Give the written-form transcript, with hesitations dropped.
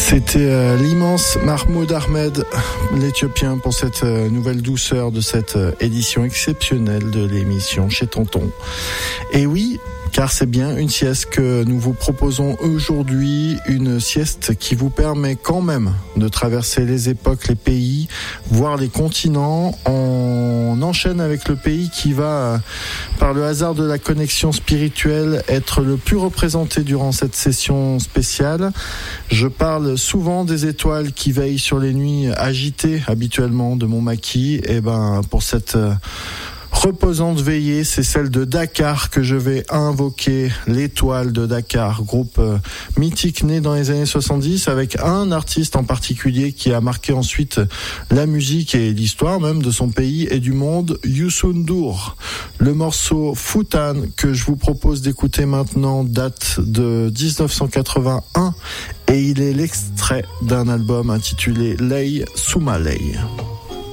C'était l'immense Mahmoud Ahmed, l'Éthiopien, pour cette nouvelle douceur de cette édition exceptionnelle de l'émission Chez Tonton. Et oui, car c'est bien une sieste que nous vous proposons aujourd'hui, une sieste qui vous permet quand même de traverser les époques, les pays, voir les continents. On enchaîne avec le pays qui va, par le hasard de la connexion spirituelle, être le plus représenté durant cette session spéciale. Je parle souvent des étoiles qui veillent sur les nuits agitées habituellement de mon maquis. Et pour cette reposante veillée, c'est celle de Dakar que je vais invoquer, l'étoile de Dakar, groupe mythique né dans les années 70 avec un artiste en particulier qui a marqué ensuite la musique et l'histoire même de son pays et du monde, Youssou N'Dour. Le morceau Foutan que je vous propose d'écouter maintenant date de 1981 et il est l'extrait d'un album intitulé Lay Soumaley.